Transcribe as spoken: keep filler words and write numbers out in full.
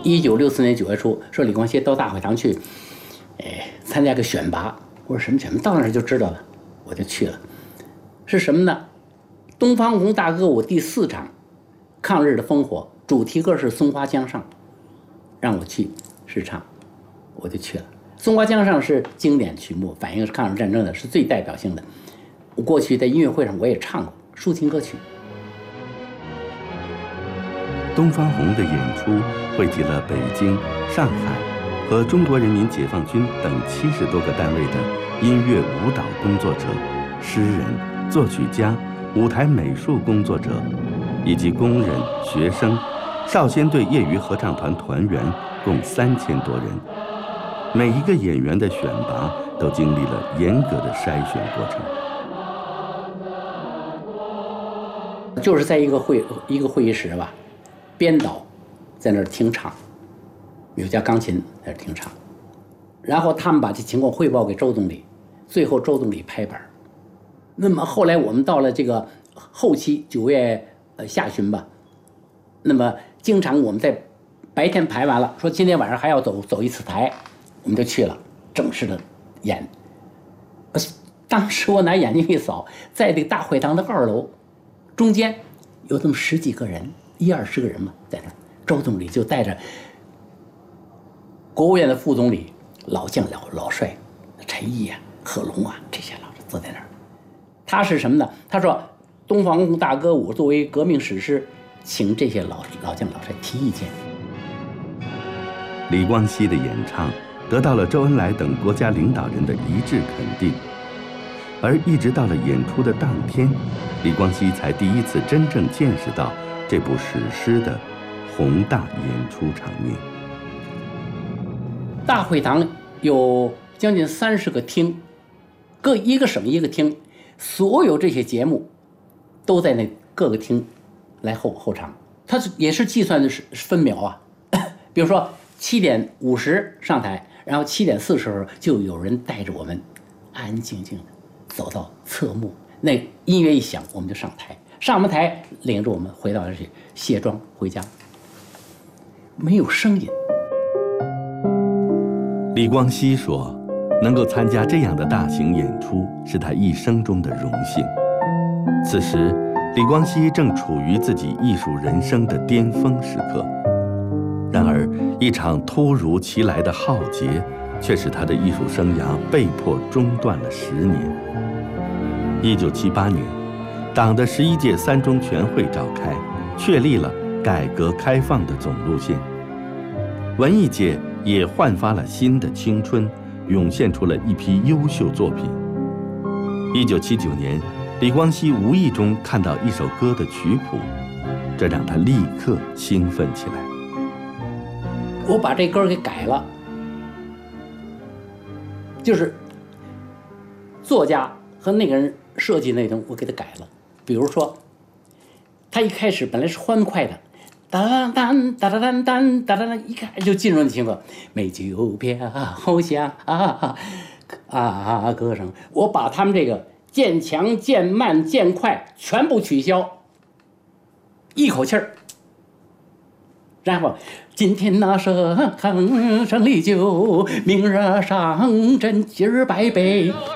一九六四年九月初，说李光羲到大会堂去，哎，参加个选拔。我说什么选拔？到那儿就知道了，我就去了。是什么呢？东方红大歌舞第四场，抗日的烽火，主题歌是《松花江上》，让我去试唱，我就去了。《松花江上》是经典曲目，反映是抗日战争的，是最代表性的。我过去在音乐会上我也唱过抒情歌曲。 东方红的演出汇集了北京、上海和中国人民解放军等七十多个单位的音乐舞蹈工作者、诗人、作曲家、舞台美术工作者，以及工人、学生、少先队业余合唱团团员，共三千多人。每一个演员的选拔都经历了严格的筛选过程。 就是在一个会一个会议室吧，编导在那儿听唱，有架钢琴在那儿听唱，然后他们把这情况汇报给周总理，最后周总理拍板。那么后来我们到了这个后期九月呃下旬吧，那么经常我们在白天排完了，说今天晚上还要走走一次台，我们就去了，正式的演。呃当时我拿眼睛一扫，在这个大会堂的二楼中间有这么十几个人，一二十个人嘛，在那儿。周总理就带着国务院的副总理老将老老帅陈毅啊、贺龙啊这些老师坐在那儿。他是什么呢？他说东方红大歌舞作为革命史诗，请这些老老将老帅提意见。 李光羲的演唱得到了周恩来等国家领导人的一致肯定，而一直到了演出的当天，李光羲才第一次真正见识到这部史诗的宏大演出场面。 大会堂有将近三十个厅，各一个省一个厅，所有这些节目都在那各个厅来后后场。它是也是计算的是分秒啊，比如说七点五十上台，然后七点四十就有人带着我们安安静静的走到侧幕，那音乐一响我们就上台，上完台领着我们回到这里卸妆回家，没有声音。 李光羲说，能够参加这样的大型演出是他一生中的荣幸。此时李光羲正处于自己艺术人生的巅峰时刻，然而一场突如其来的浩劫却使他的艺术生涯被迫中断了十年。一九七八年，党的十一届三中全会召开，确立了改革开放的总路线。文艺界也焕发了新的青春，涌现出了一批优秀作品。一九七九年，李光羲无意中看到一首歌的曲谱，这让他立刻兴奋起来。 我把这歌给改了，就是作家和那个人设计内容我给他改了。比如说他一开始本来是欢快的，哒哒哒哒哒哒哒哒，一开始就进入了情况，美酒飘香啊啊歌声。我把他们这个渐强渐慢渐快全部取消，一口气儿，然后今天那盛康胜利酒，明日上阵今儿百杯。